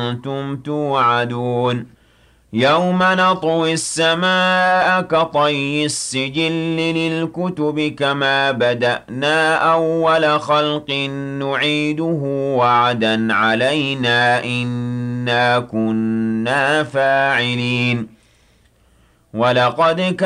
كُنتُمْ تُوعَدُونَ يَوْمَ نَطْوِي السَّمَاءَ كَطَيِّ السِّجِلِّ لِلْكُتُبِ كَمَا بَدَأْنَا أَوَّلَ خَلْقٍ نُّعِيدُهُ وَعْدًا عَلَيْنَا إِنَّا كُنَّا فَاعِلِينَ